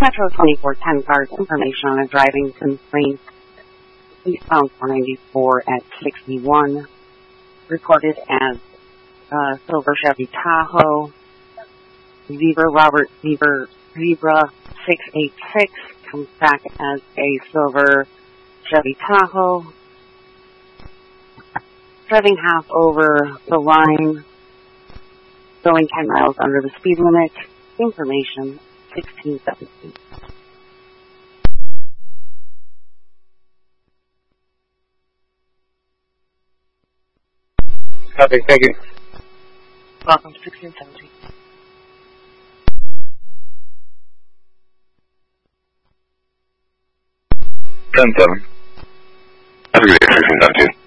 Metro 2410 cars, information on a driving complaint. Eastbound 494 at 61. Recorded as silver Chevy Tahoe. Zebra 686 comes back as a silver Chevy Tahoe. Driving half over the line, going 10 miles under the speed limit. Information 1617. Copy, thank you. Welcome, 1617. 10-7. Have a good day, 1617.